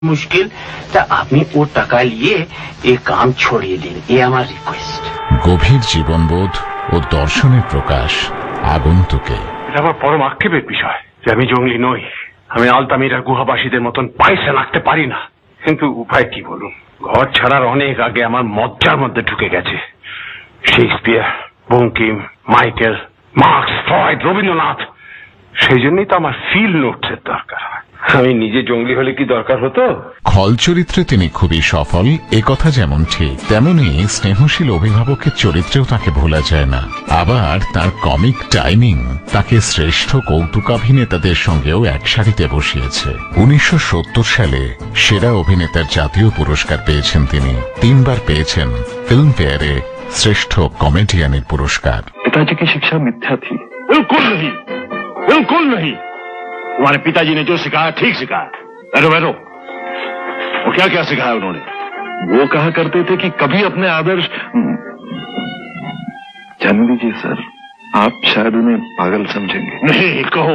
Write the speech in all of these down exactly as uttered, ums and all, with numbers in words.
मुश्किल তা আপনি ও টাকা নিয়ে এই কাম ছড়িয়ে দিন, এ আমার রিকোয়েস্ট। গভীর জীবনবোধ ও দর্শনের প্রকাশ আগন্তুকে। এটা আমার পরম আক্ষেপের বিষয় যে আমি জঙ্গলি নই, আমি আলতামিরার গুহাবাসীদের মতন পয়সা রাখতে পারি না। কিন্তু উপায় কি বলুন, ঘর ছাড়ার অনেক আগে আমার মজ্জার মধ্যে ঢুকে গেছে Shakespeare, Bankim, Michael, marks, Freud, Rabindranath. সেই জন্যই তো আমার ফিল নোটসের দরকার হয়। আমি নিজে জঙ্গলি হলে কি দরকার হতো? খল চরিত্রে তিনি খুবই সফল, এ কথা যেমন ঠিক, তেমনি স্নেহশীল অভিভাবকের চরিত্রেও তাকে ভোলা যায় না। আবার তার কমিক টাইমিং তাকে শ্রেষ্ঠ কৌতুকাভিনেতাদের সঙ্গেও এক সারিতে বসিয়েছে। উনিশশো সত্তর সালে সেরা অভিনেতার জাতীয় পুরস্কার পেয়েছেন তিনি। তিনবার পেয়েছেন ফিল্ম ফেয়ারে শ্রেষ্ঠ কমেডিয়ানের পুরস্কার। पिताजी की शिक्षा मिथ्या थी। बिल्कुल नहीं, बिल्कुल नहीं। तुम्हारे पिताजी ने जो सिखाया ठीक सिखाया। बैठो बैठो। वो क्या क्या सिखाया उन्होंने? वो कहा करते थे कि कभी अपने आदर्श, जान लीजिए सर, आप शायद उन्हें पागल समझेंगे। नहीं, कहो।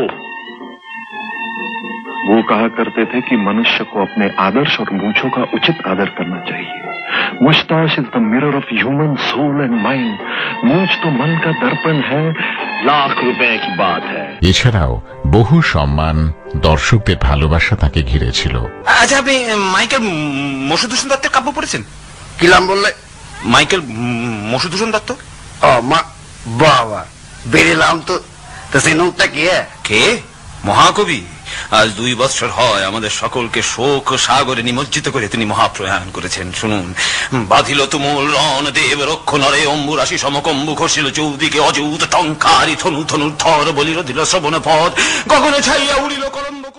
वो कहा करते थे कि मनुष्य को अपने आदर्श और मूंछों का उचित आदर करना चाहिए। मुस्ताश is the mirror of human soul and mind. मूंछ तो मन का दर्पण है। लाख रुपए की बात है। এছাড়াও বহু সম্মান, দর্শকদের ভালোবাসা তাকে ঘিরেছিল। আচ্ছা, আপনি মাইকেল মধুসূদন দত্তের কাব্য পড়েছেন? কি নাম বললে? মাইকেল মধুসূদন দত্ত। ও মা, বাবা বেরিলাম তো। তো সেই নোটটা কি? কে? মহাকবি। আজ দুই বছর হয় আমাদের সকলকে শোক সাগরে নিমজ্জিত করে তিনি মহাপ্রয়াণ করেছেন। শুনুন, বাঁধিল তুমুল রণ দেব রক্ষ নরে অম্বুরাশি সমকম্বু ঘষিল চৌদিকে অযৌত টঙ্কারি ধনু ধনুর ধর বলিল দিল শ্রবণ পদ গগনে ছাইয়া উড়িল করম্বকুল।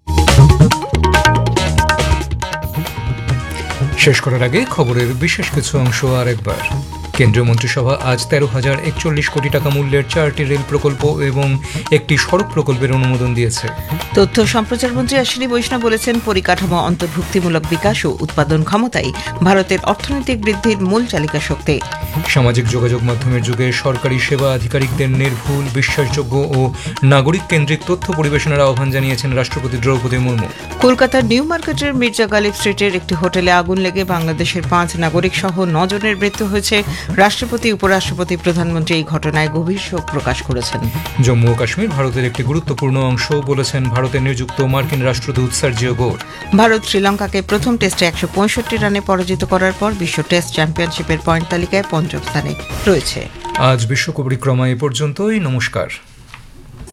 শেষ করার আগে খবরের বিশেষ কিছু অংশ আরেকবার। কেন্দ্রীয় মন্ত্রিসভা আজ তেরো হাজার একচল্লিশ কোটি টাকা মূল্যের চারটি রেল প্রকল্প এবং একটি সড়ক প্রকল্পের অনুমোদন দিয়েছে। তথ্য সম্প্রচার মন্ত্রী অশ্বিনী বৈষ্ণব বলেছেন, পরিকাঠামো অন্তর্ভুক্তিমূলক বিকাশ ও উৎপাদন ক্ষমতাই ভারতের অর্থনৈতিক বৃদ্ধির মূল চালিকা শক্তি। সামাজিক যোগাযোগ মাধ্যমের যুগে সরকারি সেবা আধিকারিকদের নির্ভুল, বিশ্বাসযোগ্য ও নাগরিক কেন্দ্রিক তথ্য পরিবেশনের আহ্বান জানিয়েছেন রাষ্ট্রপতি দ্রৌপদী মুর্মু। কলকাতার নিউ মার্কেটের মির্জা গালিব স্ট্রিটের একটি হোটেলে আগুন লেগে বাংলাদেশের পাঁচ নাগরিক সহ নজনের মৃত্যু হয়েছে। রাষ্ট্রপতি, উপরাষ্ট্রপতি, প্রধানমন্ত্রী এই ঘটনায় গভীর শোক প্রকাশ করেছেন। জম্মু ও কাশ্মীর ভারতের একটি গুরুত্বপূর্ণ অংশ বলেছেন ভারতে নিযুক্ত মার্কিন রাষ্ট্রদূত সার্জিও গোর। ভারত শ্রীলঙ্কাকে প্রথম টেস্টে একশো পঁয়ষট্টি রানে পরাজিত করার পর বিশ্ব টেস্ট চ্যাম্পিয়নশিপের পয়েন্ট তালিকায় পঞ্চম স্থানে রয়েছে। আজ বিশ্ব পরিক্রমা এ পর্যন্তই। নমস্কার।